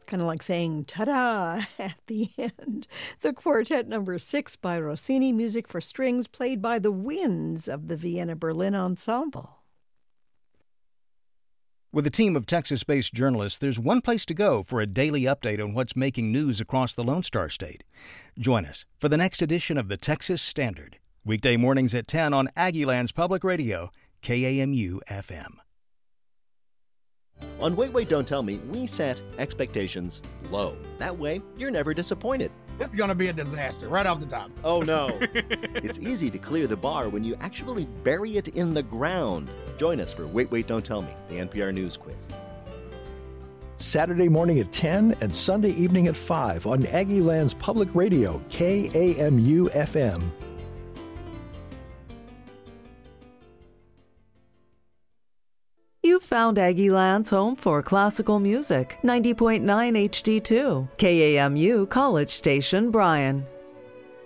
Kind of like saying ta-da at the end. The Quartet number 6 by Rossini, music for strings played by the Winds of the Vienna Berlin Ensemble. With a team of Texas-based journalists, there's one place to go for a daily update on what's making news across the Lone Star State. Join us for the next edition of the Texas Standard, weekday mornings at 10 on Aggieland's Public Radio, KAMU-FM. On Wait, Wait, Don't Tell Me, we set expectations low. That way, you're never disappointed. It's going to be a disaster right off the top. Oh, no. It's easy to clear the bar when you actually bury it in the ground. Join us for Wait, Wait, Don't Tell Me, the NPR News Quiz. Saturday morning at 10 and Sunday evening at 5 on Aggieland's Public Radio, KAMU-FM. You found Aggieland's home for classical music, 90.9 HD2, KAMU College Station, Bryan.